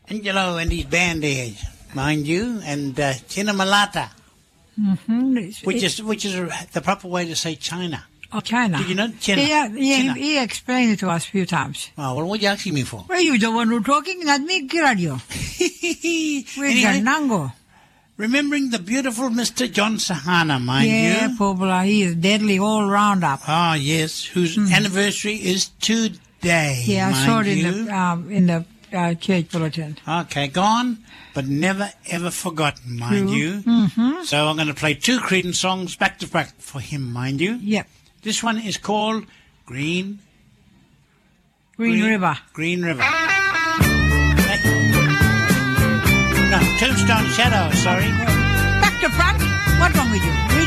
Angelo and his band there, mind you, and Chinamalata, which is the proper way to say China. Oh, China. Did you know China? Yeah, China. he explained it to us a few times. Oh, well, what are you asking me for? Well, you're the one who's talking, not me, Kiradio. With Nango. Remembering the beautiful Mr. John Sahana, mind you. Yeah, Popula, he is deadly all round up. Ah, yes, whose anniversary is today. Yeah, I saw it you. in the church bulletin. Okay, gone, but never ever forgotten, mind you. So I'm going to play 2 Creedence songs back to back for him, mind you. Yep. This one is called Green River. Green River. No, Tombstone Shadow, sorry. Back to front. What's wrong with you?